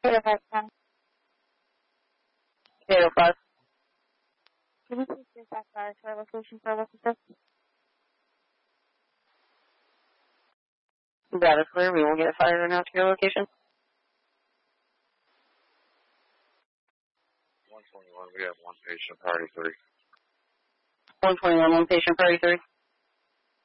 805. 805. Can you please get back to our location for local test? That is clear. We will get a fire out to your location. 121, we have one patient, priority 3. 121, one patient, priority 3.